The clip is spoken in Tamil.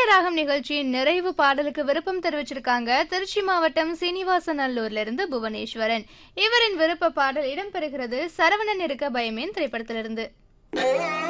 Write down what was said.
இதய ராகம் நிகழ்ச்சியின் நிறைவு பாடலுக்கு விருப்பம் தெரிவிச்சிருக்காங்க திருச்சி மாவட்டம் சீனிவாசநல்லூர்ல இருந்து புவனேஸ்வரன். இவரின் விருப்ப பாடல் இடம்பெறுகிறது சரவணன் இருக்க பயமேன் திரைப்படத்திலிருந்து.